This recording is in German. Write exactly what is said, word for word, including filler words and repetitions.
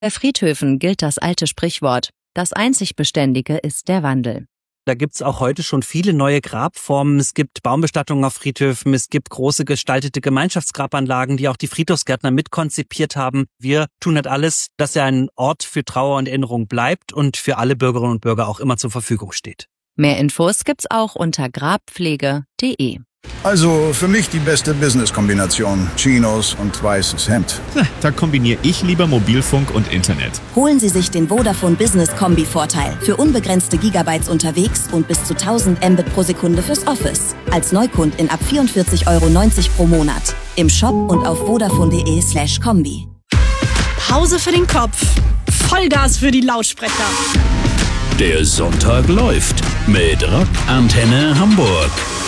Bei Friedhöfen gilt das alte Sprichwort: Das einzig Beständige ist der Wandel. Da gibt's auch heute schon viele neue Grabformen. Es gibt Baumbestattungen auf Friedhöfen, es gibt große gestaltete Gemeinschaftsgrabanlagen, die auch die Friedhofsgärtner mitkonzipiert haben. Wir tun halt alles, dass er ein Ort für Trauer und Erinnerung bleibt und für alle Bürgerinnen und Bürger auch immer zur Verfügung steht. Mehr Infos gibt's auch unter grabpflege punkt de. Also für mich die beste Business-Kombination. Chinos und weißes Hemd. Na, da kombiniere ich lieber Mobilfunk und Internet. Holen Sie sich den Vodafone Business Kombi-Vorteil. Für unbegrenzte Gigabytes unterwegs und bis zu tausend Mbit pro Sekunde fürs Office. Als Neukundin ab vierundvierzig Euro neunzig pro Monat. Im Shop und auf vodafone.de slash Kombi. Pause für den Kopf. Vollgas für die Lautsprecher. Der Sonntag läuft mit Rock Antenne Hamburg.